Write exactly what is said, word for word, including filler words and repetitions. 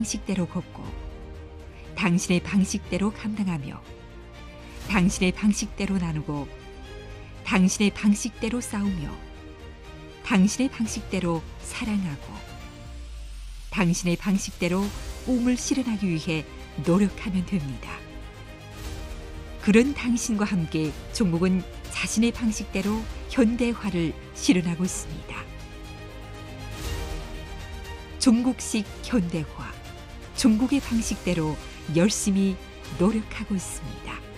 방식대로 걷고 당신의 방식대로 감당하며 당신의 방식대로 나누고 당신의 방식대로 싸우며 당신의 방식대로 사랑하고 당신의 방식대로 꿈을 실현하기 위해 노력하면 됩니다. 그런 당신과 함께 종국은 자신의 방식대로 현대화를 실현하고 있습니다. 종국식 현대화, 종국의 방식대로 열심히 노력하고 있습니다.